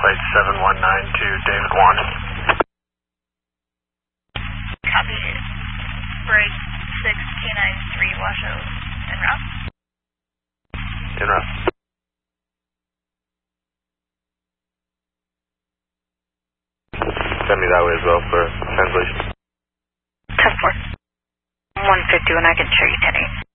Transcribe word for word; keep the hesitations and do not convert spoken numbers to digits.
flight seven one nine to David one. Copy. Break six T nine three Washoe en route. En route. Send me that way as well for translation. ten four. one fifty when I can show you ten eight.